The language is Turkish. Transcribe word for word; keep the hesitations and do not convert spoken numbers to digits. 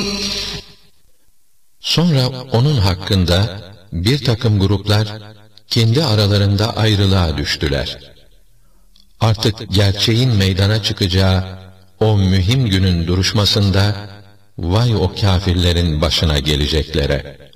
Sonra onun hakkında bir takım gruplar kendi aralarında ayrılığa düştüler. Artık gerçeğin meydana çıkacağı o mühim günün duruşmasında vay o kâfirlerin başına geleceklere.